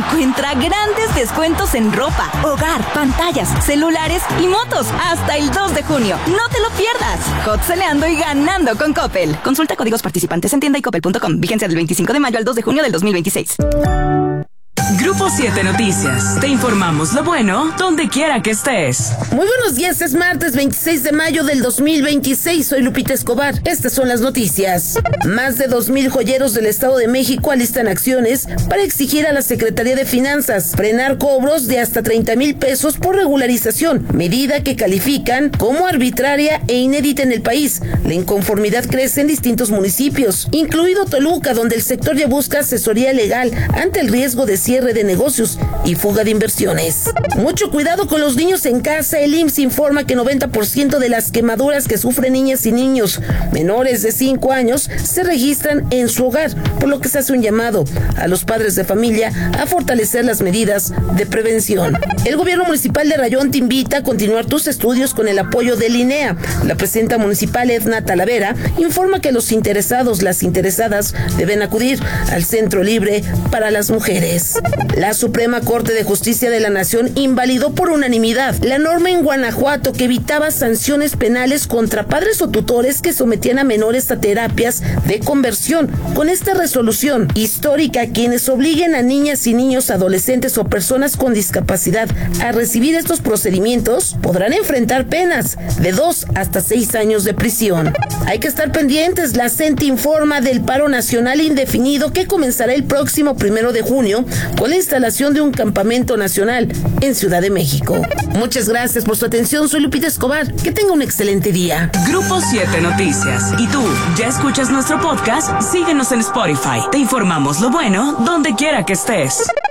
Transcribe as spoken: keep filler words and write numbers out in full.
Encuentra grandes descuentos en ropa, hogar, pantallas, celulares y motos hasta el dos de junio. No te lo pierdas. Hot-seleando y ganando con Coppel. Consulta códigos participantes en tienda y coppel punto com. Vigencia del veinticinco de mayo al dos de junio del dos mil veintiséis. Grupo siete Noticias. Te informamos lo bueno donde quiera que estés. Muy buenos días, es martes veintiséis de mayo del dos mil veintiséis. Soy Lupita Escobar. Estas son las noticias. Más de dos mil joyeros del Estado de México alistan acciones para exigir a la Secretaría de Finanzas frenar cobros de hasta treinta mil pesos por regularización, medida que califican como arbitraria e inédita en el país. La inconformidad crece en distintos municipios, incluido Toluca, donde el sector ya busca asesoría legal ante el riesgo de cierre de negocios y fuga de inversiones. Mucho cuidado con los niños en casa. El I M S S informa que noventa por ciento de las quemaduras que sufren niñas y niños menores de cinco años se registran en su hogar, por lo que se hace un llamado a los padres de familia a fortalecer las medidas de prevención. El gobierno municipal de Rayón te invita a continuar tus estudios con el apoyo del I N E A. La presidenta municipal Edna Talavera informa que los interesados, las interesadas, deben acudir al Centro Libre para las Mujeres. La Suprema Corte de Justicia de la Nación invalidó por unanimidad la norma en Guanajuato que evitaba sanciones penales contra padres o tutores que sometían a menores a terapias de conversión. Con esta resolución histórica, quienes obliguen a niñas y niños, adolescentes o personas con discapacidad a recibir estos procedimientos podrán enfrentar penas de dos hasta seis años de prisión. Hay que estar pendientes. La CENTE informa del paro nacional indefinido que comenzará el próximo primero de junio con la instalación de un campamento nacional en Ciudad de México. Muchas gracias por su atención. Soy Lupita Escobar. Que tenga un excelente día. Grupo siete Noticias. ¿Y tú ya escuchas nuestro podcast? Síguenos en Spotify. Te informamos lo bueno donde quiera que estés.